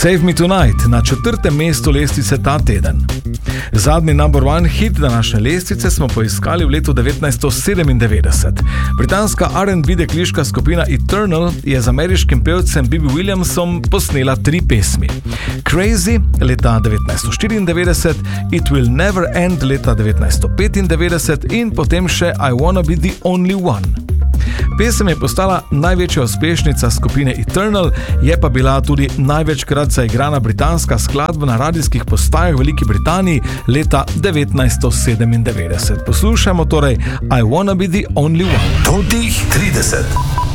Save Me Tonight na 4. mestu lestvice ta teden. Zadnji number one hit današnje lestvice smo poiskali v letu 1997. Britanska R&B dekliška skupina Eternal je z ameriškim pevcem Bobby Williamsom posnela 3 pesmi. Crazy leta 1994, It Will Never End leta 1995 in potem še I Wanna Be The Only One. Pesem je postala največja uspešnica skupine Eternal, je pa bila tudi največkrat zaigrana britanska skladba na radijskih postajah v Veliki Britaniji leta 1997. Poslušajmo torej I Wanna Be The Only One. Totih 30.